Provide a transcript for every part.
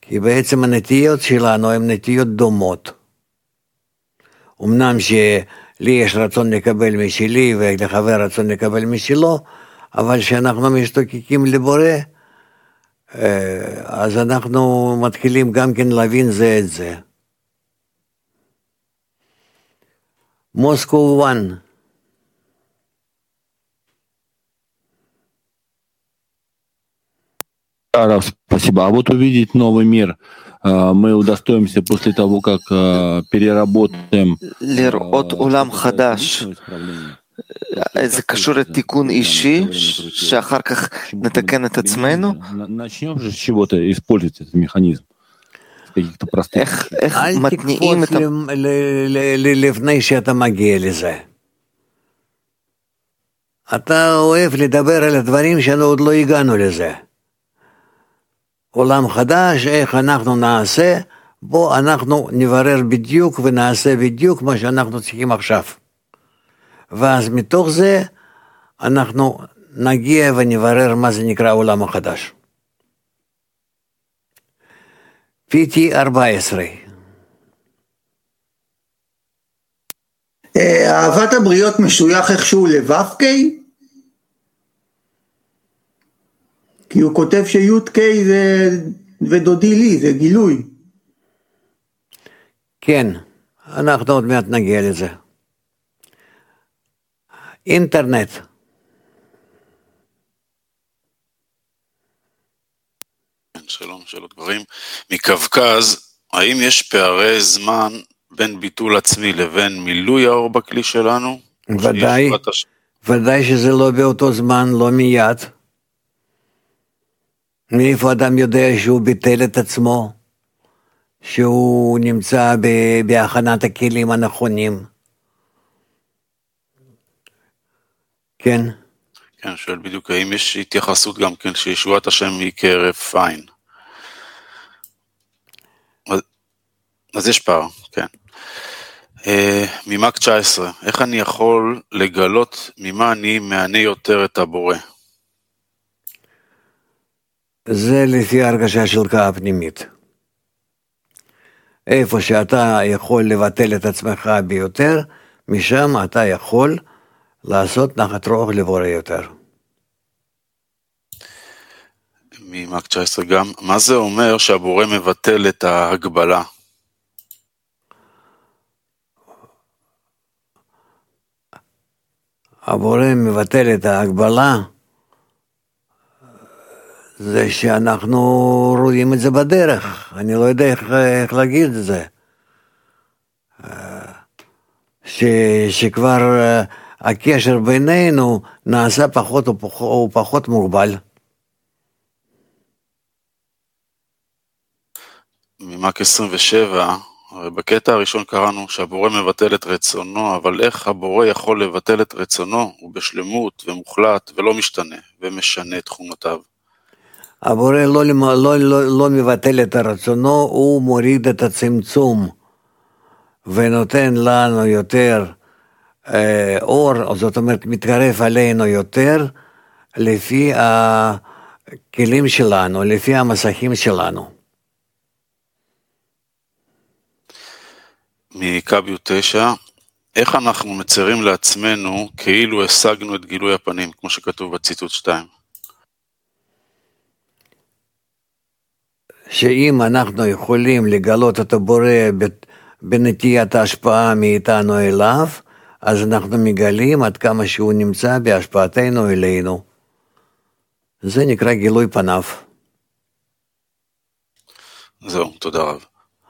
כי בעצם הנטיות שלנו הן נטיות דומות. אמנם שלי יש רצון לקבל משלי ולחבר רצון לקבל משלו, אבל כשאנחנו משתוקקים לבורא, אז אנחנו מתחילים גם כן להבין זה את זה. Moscow 1. Спасибо. А вот увидеть новый мир мы удостоимся после того, как переработаем לראות עולם חדש. זה קשור לתיקון אישי, שאחר כך נתקן את עצמנו? начнем же с чего-то использовать этот механизм. איך מתניעים את... לפני שאתה מגיע לזה. אתה אוהב לדבר על הדברים שאנו עוד לא הגענו לזה. עולם חדש, איך אנחנו נעשה, בו אנחנו נברר בדיוק ונעשה בדיוק מה שאנחנו צריכים עכשיו. ואז מתוך זה אנחנו נגיע ונברר מה זה נקרא עולם החדש. PT 14. אהבת הבריות משוייך איכשהו לו"ק? כי הוא כותב שי"ק זה ודודי לי, זה גילוי. כן, אנחנו עוד מעט נגיע לזה. אינטרנט. שלום, שאלות גברים. מקווקז, האם יש פערי זמן בין ביטול עצמי לבין מילוי האור בכלי שלנו? ודאי, ודאי שזה לא באותו זמן, לא מיד. מאיפה אדם יודע שהוא ביטל את עצמו, שהוא נמצא בהכנת הכלים הנכונים? כן? כן, שואל בדיוק, האם יש התייחסות גם כן שישועת השם היא כהרף עין? אז יש פער, כן. ממק 19, איך אני יכול לגלות ממה אני מענה יותר את הבורא? זה לפי הרגשה שלך הפנימית. איפה שאתה יכול לבטל את עצמך ביותר, משם אתה יכול לעשות נחת רוח לבורא יותר. ממק 19 גם, מה זה אומר שהבורא מבטל את ההגבלה? הבורא מבטל את ההגבלה, זה שאנחנו רואים את זה בדרך, אני לא יודע איך להגיד את זה. שכבר הקשר בינינו נעשה פחות ופחות מוגבל. ממק 27, הרי בקטע הראשון קראנו שהבורא מבטל את רצונו, אבל איך הבורא יכול לבטל את רצונו? הוא בשלמות ומוחלט ולא משתנה ומשנה את תכונותיו. הבורא לא מבטל את רצונו, הוא מוריד את הצמצום ונותן לנו יותר אור, זאת אומרת מתקרב עלינו יותר לפי הכלים שלנו, לפי המסכים שלנו. מקביו 9, איך אנחנו מציירים לעצמנו כאילו השגנו את גילוי הפנים, כמו שכתוב בציטוט 2? שאם אנחנו יכולים לגלות את הבורא בנטיית ההשפעה מאיתנו אליו, אז אנחנו מגלים עד כמה שהוא נמצא בהשפעתנו אלינו. זה נקרא גילוי פניו. זהו, תודה רב.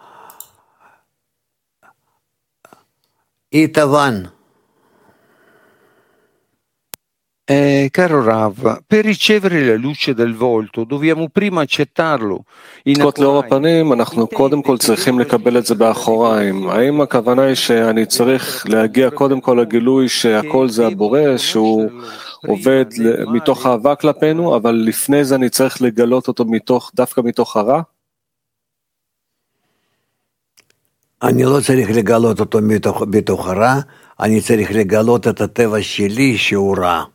Itavan. Caro Rav, per ricevere la luce del volto dobbiamo prima accettarlo. זכות לאור הפנים, אנחנו קודם כל צריכים לקבל את זה באחוריים. האם הכוונה היא שאני צריך להגיע קודם כל לגילוי שהכל זה הבורא, שהוא עובד מתוך אהבה כלפינו, אבל לפני זה אני צריך לגלות אותו דווקא מתוך הרע? אני לא צריך לגלות אותו מתוך הרע, אני צריך לגלות את הטבע שלי שהוא רע.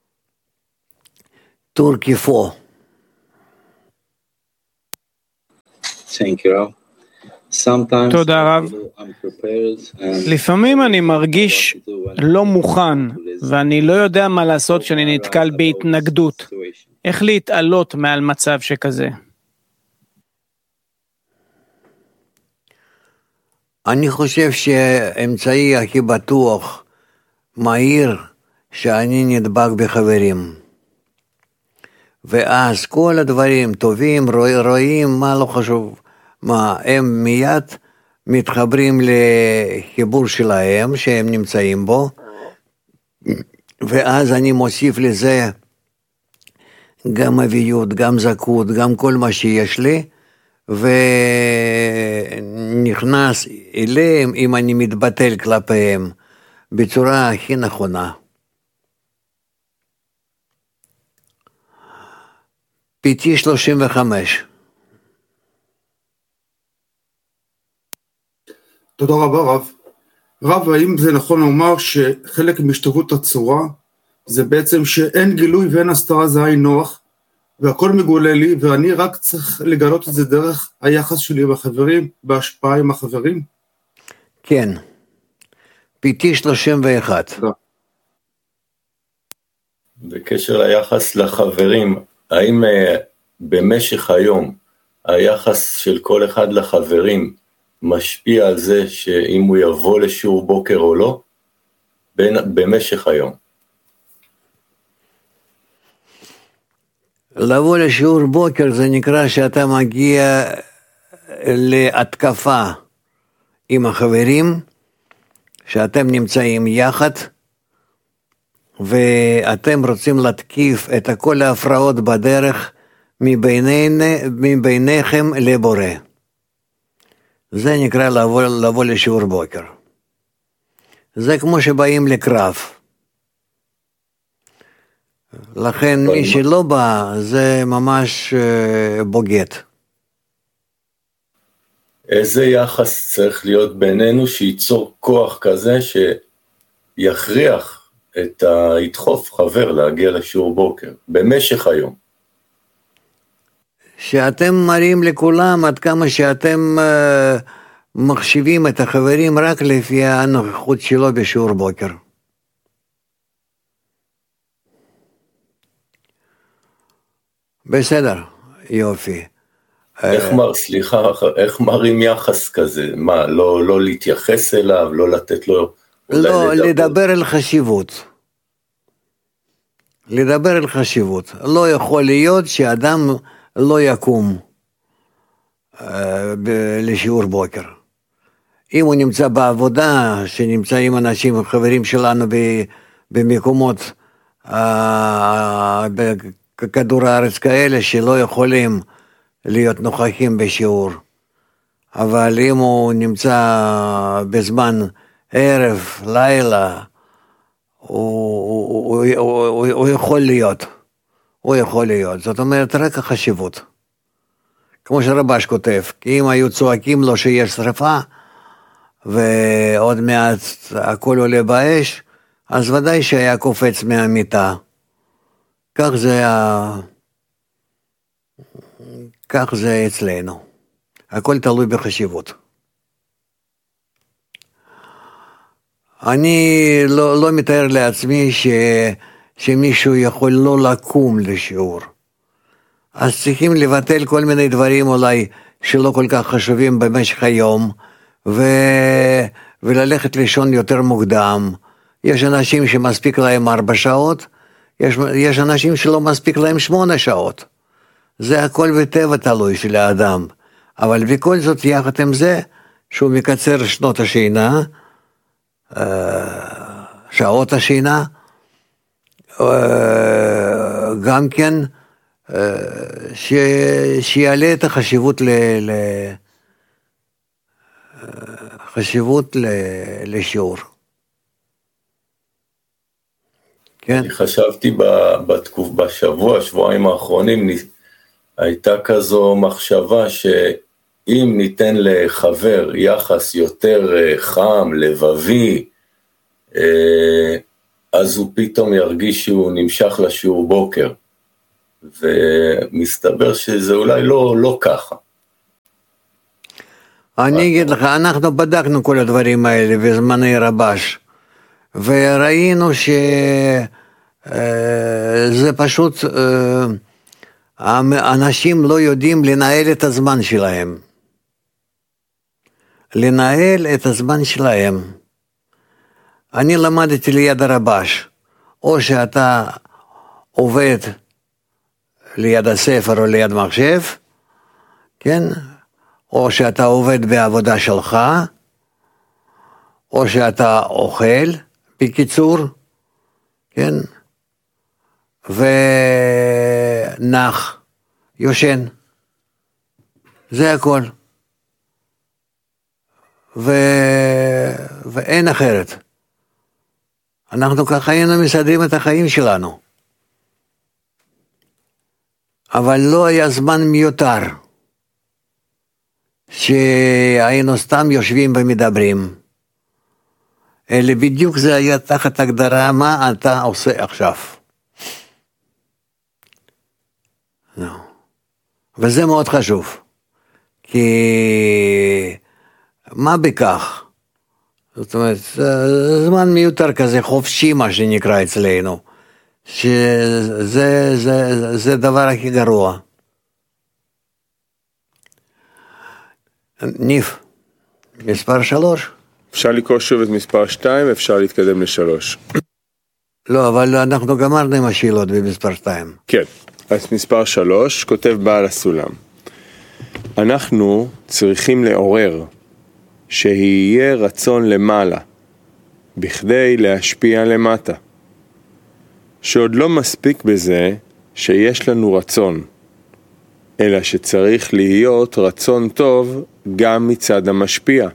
טורקי פו. תודה רב. לפעמים אני מרגיש לא מוכן, ואני לא יודע מה לעשות כשאני נתקל בהתנגדות. איך להתעלות מעל מצב שכזה? אני חושב שהאמצעי הכי בטוח, מהיר, שאני נדבק בחברים. ואז כל הדברים טובים, רואים, מה לא חשוב, מה הם מיד מתחברים לחיבור שלהם, שהם נמצאים בו, ואז אני מוסיף לזה גם אביות, גם זכות, גם כל מה שיש לי, ונכנס אליהם אם אני מתבטל כלפיהם בצורה הכי נכונה. PT 35. תודה רבה רב. רב, האם זה נכון לומר שחלק מהשתוות הצורה זה בעצם שאין גילוי ואין הסתרה, זה עין נוח, והכל מגולה לי, ואני רק צריך לגלות את זה דרך היחס שלי עם החברים, בהשפעה עם החברים? כן. PT 31. תודה. בקשר ליחס לחברים, האם במשך היום היחס של כל אחד לחברים משפיע על זה שאם הוא יבוא לשיעור בוקר או לא? במשך היום. לבוא לשיעור בוקר זה נקרא שאתה מגיע להתקפה עם החברים, שאתם נמצאים יחד, ואתם רוצים להתקיף את כל ההפרעות בדרך מביניכם לבורא. זה נקרא לבוא לשיעור בוקר. זה כמו שבאים לקרב. לכן מי שלא בא זה ממש בוגד. איזה יחס צריך להיות בינינו שייצור כוח כזה שיכריח ידחוף חבר להגיע לשיעור בוקר במשך היום? שאתם מראים לכולם עד כמה שאתם מחשיבים את החברים רק לפי הנוכחות שלו בשיעור בוקר. בסדר, יופי. איך מראים יחס כזה? מה, לא להתייחס אליו, לא לתת לו... לא, לדבר על חשיבות. לדבר על חשיבות. לא יכול להיות שאדם לא יקום לשיעור בוקר. אם הוא נמצא בעבודה, שנמצאים אנשים, חברים שלנו במקומות בכדור הארץ כאלה, שלא יכולים להיות נוכחים בשיעור. אבל אם הוא נמצא בזמן ערב, לילה, הוא יכול להיות. הוא יכול להיות. זאת אומרת, רק החשיבות. כמו שרבש כותב, כי אם היו צועקים לו שיש שריפה, ועוד מעט הכל עולה באש, אז ודאי שהיה קופץ מהמיטה. כך זה אצלנו. הכל תלוי בחשיבות. אני לא מתאר לעצמי שמישהו יכול לא לקום לשיעור. אז צריכים לבטל כל מיני דברים אולי שלא כל כך חשובים במשך היום, וללכת לישון יותר מוקדם. יש אנשים שמספיק להם 4 שעות, יש אנשים שלא מספיק להם 8 שעות. זה הכל בטבע תלוי של האדם. אבל בכל זאת יחד עם זה, שהוא מקצר שנות השינה, שעות השינה, גם כן, שיעלה את החשיבות לשיעור. כן. אני חשבתי שבועיים האחרונים, הייתה כזו מחשבה שאם ניתן לחבר יחס יותר חם, לבבי, אז הוא פתאום ירגיש שהוא נמשך לשיעור בוקר. ומסתבר שזה אולי לא ככה. אני אגיד לך, אנחנו בדקנו כל הדברים האלה בזמני רבש, וראינו שזה פשוט, אנשים לא יודעים לנהל את הזמן שלהם. לנהל את הזמן שלהם. אני למדתי ליד הרבש, או שאתה עובד ליד הספר או ליד מחשב, כן? או שאתה עובד בעבודה שלך, או שאתה אוכל, בקיצור, כן? ונח, יושן. זה הכל. ואין אחרת. אנחנו ככה היינו מסדרים את החיים שלנו. אבל לא היה זמן מיותר. שהיינו סתם יושבים ומדברים. אלא בדיוק זה היה תחת הגדרה מה אתה עושה עכשיו. וזה מאוד חשוב. כי מה בכך? זאת אומרת, זמן מיותר כזה חופשי מה שנקרא אצלנו. שזה דבר הכי גרוע. ניף, מספר 3. אפשר לקרוא שוב את מספר 2, אפשר להתקדם ל3. לא, אבל אנחנו גמרנו עם השאלות במספר 2. כן, אז מספר 3, כותב בעל הסולם. אנחנו צריכים לעורר שיהיה רצון למעלה, בכדי להשפיע למטה. שעוד לא מספיק בזה שיש לנו רצון, אלא שצריך להיות רצון טוב גם מצד המשפיע.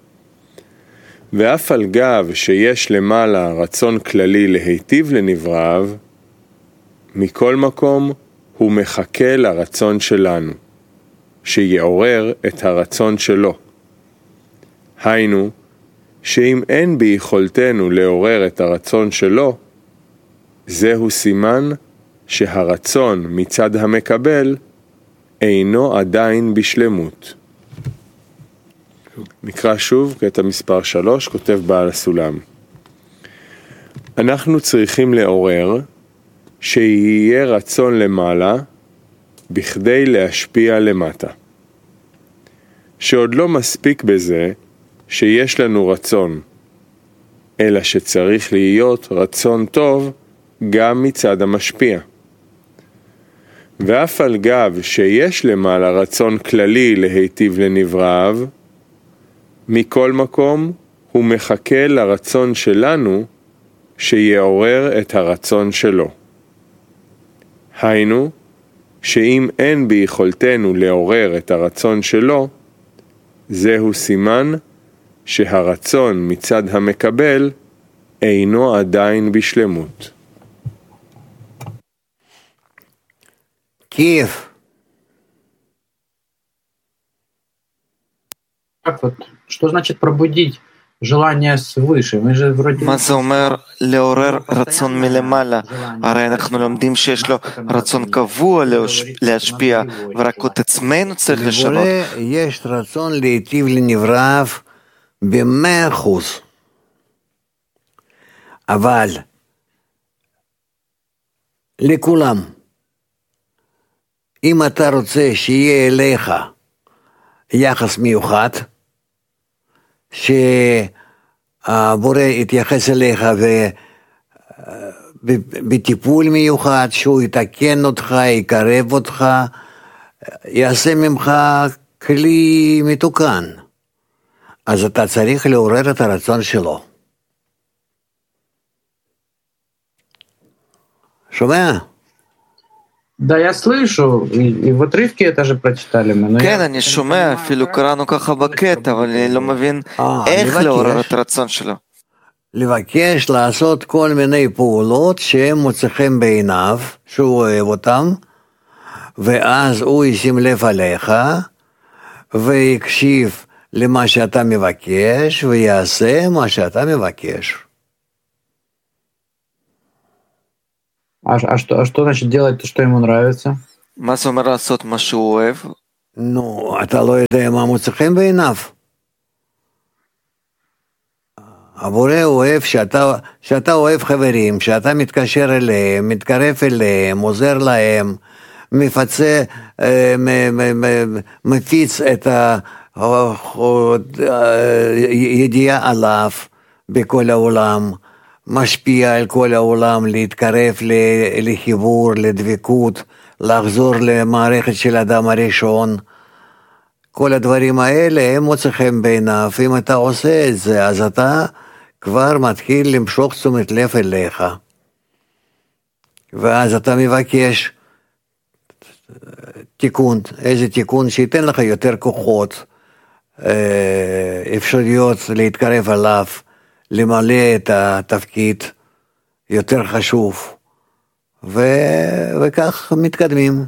ואף על גב שיש למעלה רצון כללי להיטיב לנבראיו, מכל מקום הוא מחכה לרצון שלנו, שיעורר את הרצון שלו. היינו, שאם אין ביכולתנו לעורר את הרצון שלו, זהו סימן שהרצון מצד המקבל אינו עדיין בשלמות. נקרא שוב קטע מספר 3, כותב בעל הסולם. אנחנו צריכים לעורר שיהיה רצון למעלה בכדי להשפיע למטה. שעוד לא מספיק בזה שיש לנו רצון, אלא שצריך להיות רצון טוב גם מצד המשפיע. ואף על גב שיש למעלה רצון כללי להיטיב לנבראיו, מכל מקום הוא מחכה לרצון שלנו שיעורר את הרצון שלו. היינו, שאם אין ביכולתנו לעורר את הרצון שלו, זהו סימן שהרצון מצד המקבל אינו עדיין בשלמות. קייב. Что значит пробудить желание свыше? Мы же вроде... מה זה אומר לעורר רצון מלמעלה? הרי אנחנו לומדים שיש לו רצון קבוע להשפיע, ורק את עצמנו צריך לשנות. יש רצון להיטיב לנבראיו ב100%. אבל לכולם, אם אתה רוצה שיהיה אליך יחס מיוחד, שהבורא יתייחס אליך בטיפול מיוחד, שהוא יתקן אותך, יקרב אותך, יעשה ממך כלי מתוקן, אז אתה צריך לעורר את הרצון שלו. שומע? Да, я слышу, и в отрывке это же прочитали мы. כן, אני שומע, אפילו קראנו ככה בקטע, אבל אני לא מבין איך לעורר את הרצון שלו. לבקש לעשות כל מיני פעולות שהן מוצאים בעיניו, שהוא אוהב אותם, ואז הוא ישים לב עליך, ויקשיב למה שאתה מבקש, ויעשה מה שאתה מבקש. А что значит делать то, что ему нравится? מה זה אומר לעשות מה שהוא אוהב? נו, אתה לא יודע מה מוצא חן בעיניו. הבורא אוהב שאתה אוהב חברים, שאתה מתקשר אליהם, מתקרב אליהם, עוזר להם, מפיץ את הידיעה עליו בכל העולם, משפיע על כל העולם, להתקרב לחיבור, לדבקות, לחזור למערכת של האדם הראשון. כל הדברים האלה הם מוצא חן בעיניו. אם אתה עושה את זה, אז אתה כבר מתחיל למשוך תשומת לב אליך. ואז אתה מבקש תיקון, איזה תיקון שייתן לך יותר כוחות, אפשרויות להתקרב עליו, למלא את התפקיד יותר חשוב, וכך מתקדמים.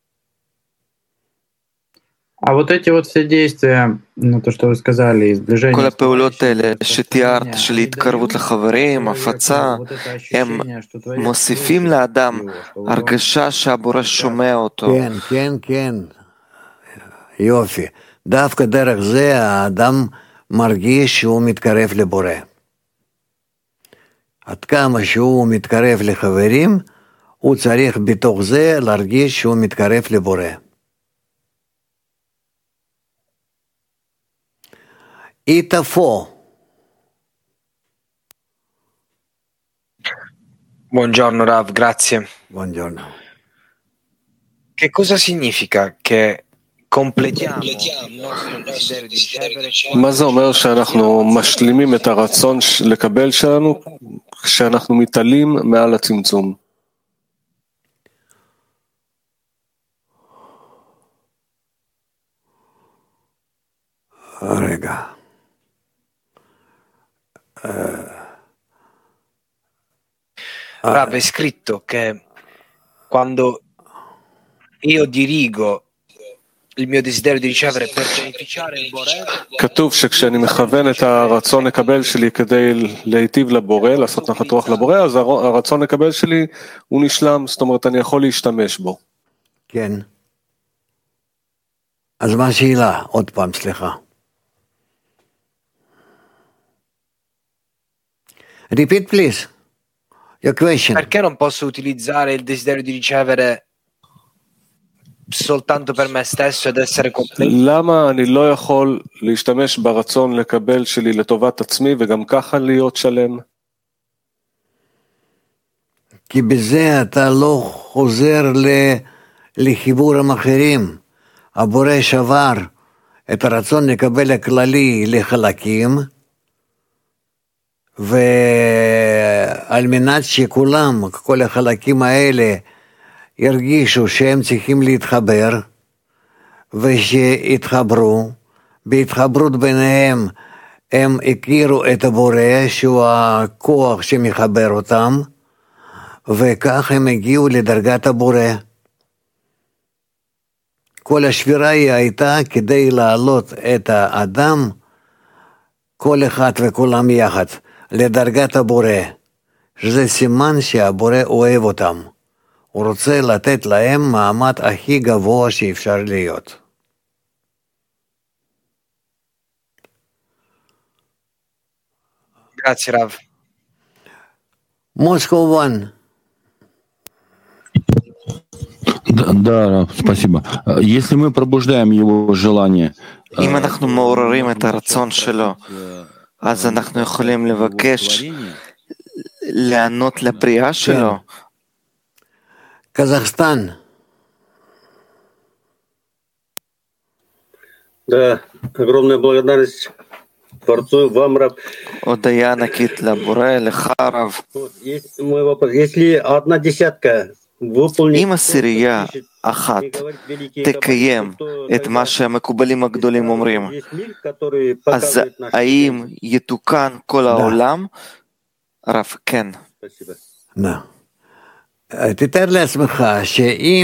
А вот эти вот все действия, ну, то, что вы сказали, сближение... כל הפעולות האלה שתיארת, של התקרבות לחברים, הפצה, הם מוסיפים לאדם הרגשה שהבורא שומע אותו. כן, כן, כן. יופי. דווקא דרך זה האדם מרגיש שהוא מתקרב לבורא. עד כמה שהוא מתקרב לחברים, הוא צריך בתוך זה להרגיש שהוא מתקרב לבורא. Itafo. Buongiorno Rav, grazie. Buongiorno. Che cosa significa che completiamo il nostro desiderio di ricevere? מה זה אומר שאנחנו משלימים את הרצון לקבל שלנו כשאנחנו מתעלים מעל הצמצום? רגע. Rav, è scritto che quando io dirigo il mio desiderio di ricevere per beneficiare il Boré, כתוב שכשאני מכוון את הרצון לקבל שלי כדי להיטיב לבורא, לעשות נחת רוח לבורא, אז הרצון לקבל שלי הוא נשלם, זאת אומרת אני יכול להשתמש בו. כן. אז מה השאלה? עוד פעם, סליחה. Repeat please. Your question. Perché non posso utilizzare il desiderio di ricevere soltanto per me stesso ed essere completo? למה אני לא יכול להשתמש ברצון לקבל שלי לטובת עצמי וגם ככה להיות שלם? כי בזה אתה לא חוזר לחיבור עם אחרים. הבורא שבר את הרצון לקבל הכללי לחלקים, ועל מנת שכולם, כל החלקים האלה, ירגישו שהם צריכים להתחבר, ושיתחברו, בהתחברות ביניהם הם הכירו את הבורא, שהוא הכוח שמחבר אותם, וכך הם הגיעו לדרגת הבורא. כל השבירה היא הייתה כדי להעלות את האדם, כל אחד וכולם יחד, לדרגת הבורא, שזה סימן שהבורא אוהב אותם. הוא רוצה לתת להם מעמד הכי גבוה שאפשר להיות. Grazie Rav. Moscow One. Да, спасибо. Если мы пробуждаем его желание... אם אנחנו מעוררים את הרצון שלו, אז אנחנו יכולים לבקש לענות לבריאה שלו. Казахстан. Да, огромная благодарность Творцу, вам, Раб. הודיה ענקית לבורא, לך רב. Мой вопрос. Если одна десятка выполнит... אם עשירייה אחת תקיים את מה שהמקובלים הגדולים אומרים, אז האם יתוקן כל העולם? רב, כן. תתאר לעצמך שאם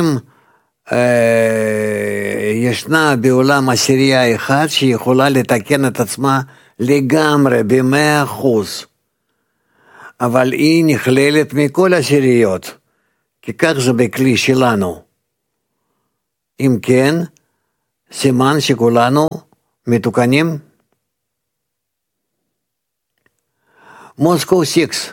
ישנה בעולם עשירייה אחת שיכולה לתקן את עצמה לגמרי ב100%, אבל היא נכללת מכל עשיריות, כי כך זה בכלי שלנו. אם כן, סימן שכולנו מתוקנים? Moscow 6.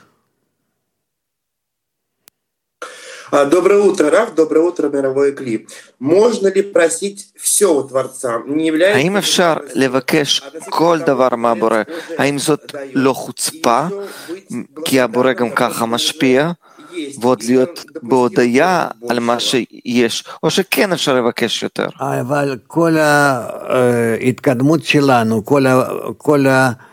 Доброе утро, Рав, доброе утро, мировой клип. Можно ли просить все у Творца? Не является... האם אפשר לבקש כל דבר מהבורא? האם זאת לא חוצפה? כי הבורא גם ככה משפיע? ועוד להיות בהודיה על מה שיש, או שכן אפשר לבקש יותר? אבל כל ההתקדמות שלנו, כל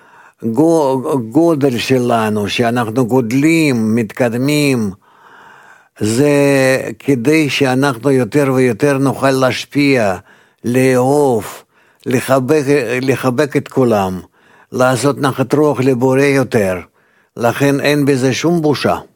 הגודל שלנו, שאנחנו גודלים, מתקדמים, זה כדי שאנחנו יותר ויותר נוכל להשפיע, לאהוב, לחבק את כולם, לעשות נחת רוח לבורא יותר. לכן אין בזה שום בושה.